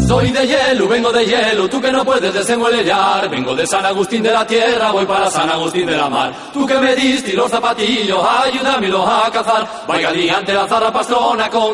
Soy de hielo, vengo de hielo, tú que no puedes desenhuellar. Vengo de San Agustín de la tierra, voy para San Agustín de la mar. Tú que me diste los zapatillos, ayúdamelo a cazar. Vaya liante la zarra pastrona con